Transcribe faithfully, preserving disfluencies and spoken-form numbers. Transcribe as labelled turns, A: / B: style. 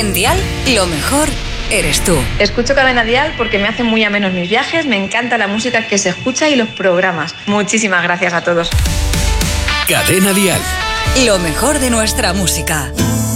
A: En Dial, lo mejor eres tú.
B: Escucho Cadena Dial porque me hacen muy amenos mis viajes, me encanta la música que se escucha y los programas. Muchísimas gracias a todos.
C: Cadena Dial.
A: Lo mejor de nuestra música.